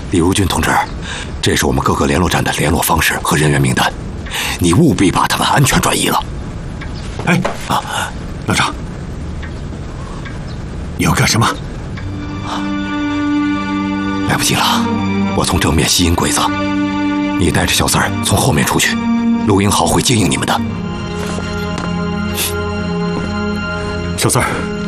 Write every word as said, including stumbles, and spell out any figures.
李如君同志，这是我们各个联络站的联络方式和人员名单，你务必把他们安全转移了。 哎啊，老张，你要干什么？ 来不及了，我从正面吸引鬼子，你带着小四儿从后面出去，陆英豪会接应你们的。 小四儿。